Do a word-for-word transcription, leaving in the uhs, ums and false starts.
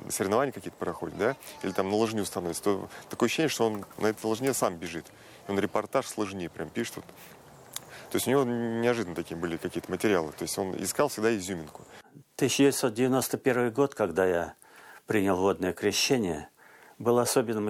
соревнования какие-то проходят, да, или там на лыжню становится, то такое ощущение, что он на этой лыжне сам бежит. Он репортаж с лыжни прям пишет. Вот. То есть у него неожиданно такие были какие-то материалы. То есть он искал всегда изюминку. тысяча девятьсот девяносто первый год, когда я принял водное крещение, был особенным